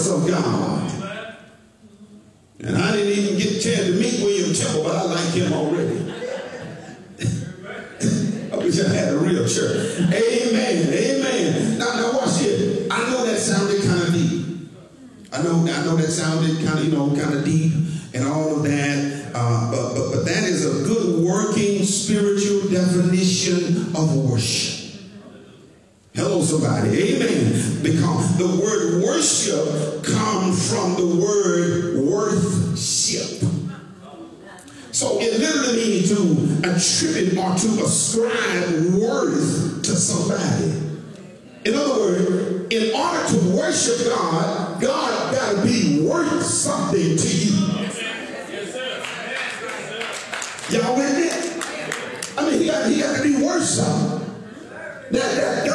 works of God. And I didn't even get a chance to meet William Temple, but I like him already. I wish I had a real church. Amen. Amen. Now watch this. I know that sounded kind of deep. I know that sounded kind of deep and all of that. But that is a good working spiritual definition of worship. Hello, somebody. Amen. Because the word worship comes from the word worthship. So it literally means to attribute or to ascribe worth to somebody. In other words, in order to worship God, God got to be worth something to you.